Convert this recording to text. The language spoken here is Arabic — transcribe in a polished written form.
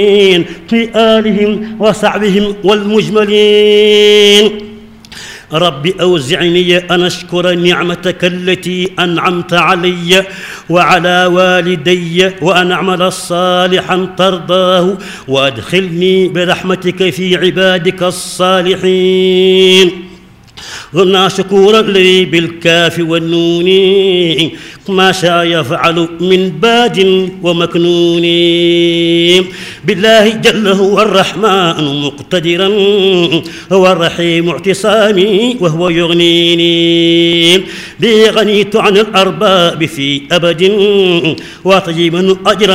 في آلهم وصحبهم والمجملين. رب أوزعني أن أشكر نعمتك التي أنعمت علي وعلى والدي وأن أعمل صالحا ترضاه وأدخلني برحمتك في عبادك الصالحين. قلنا شكورا لي بالكاف والنون ما شاء يفعل من باد ومكنون. بالله جل هو الرحمن مقتدرا هو الرحيم اعتصامي وهو يغنيني. به غنيت عن الأرباب في أبد وطيبا أجرا